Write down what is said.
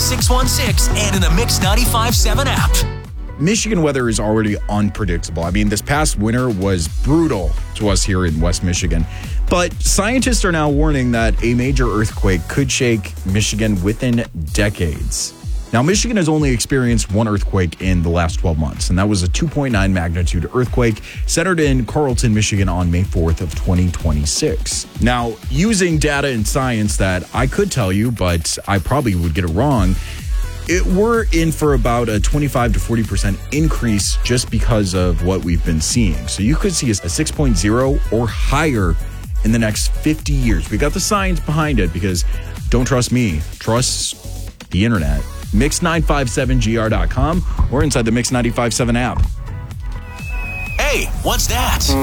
616 and in the Mix 95.7 app. Michigan weather is already unpredictable. I mean, this past winter was brutal to us here in West Michigan. But scientists are now warning that a major earthquake could shake Michigan within decades. Now, Michigan has only experienced one earthquake in the last 12 months, and that was a 2.9 magnitude earthquake centered in Carleton, Michigan on May 4th of 2026. Now, using data and science that I could tell you, but I probably would get it wrong, we're in for about a 25 to 40% increase just because of what we've been seeing. So you could see a 6.0 or higher in the next 50 years. We got the science behind it because don't trust me, trust the internet. Mix957gr.com or inside the Mix 95.7 app. Hey, what's that?